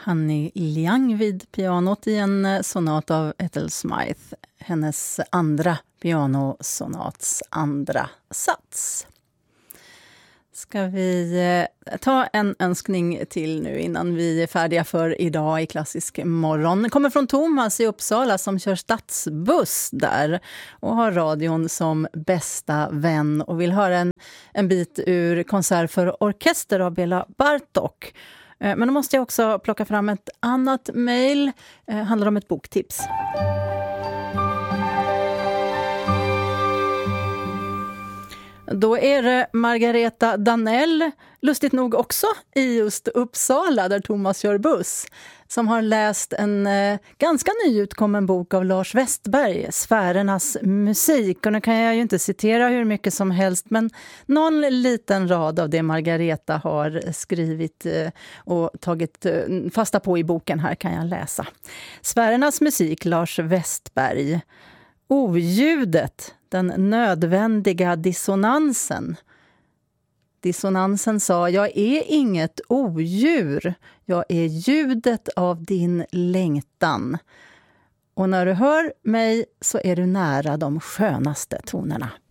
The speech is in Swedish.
Hanny Liang vid pianot i en sonat av Ethel Smythe. Hennes andra pianosonats andra sats. Ska vi ta en önskning till nu innan vi är färdiga för idag i Klassisk morgon. Den kommer från Thomas i Uppsala som kör stadsbuss där och har radion som bästa vän och vill höra en bit ur konsert för orkester av Bela Bartok. Men då måste jag också plocka fram ett annat mejl. Handlar om ett boktips. Då är det Margareta Danell, lustigt nog också i just Uppsala där Thomas kör buss, som har läst en ganska nyutkommen bok av Lars Westberg, Sfärernas musik. Och nu kan jag ju inte citera hur mycket som helst, men någon liten rad av det Margareta har skrivit och tagit fasta på i boken här kan jag läsa. Sfärernas musik, Lars Westberg. Oljudet, den nödvändiga dissonansen. Dissonansen sa, jag är inget odjur, jag är ljudet av din längtan. Och när du hör mig så är du nära de skönaste tonerna.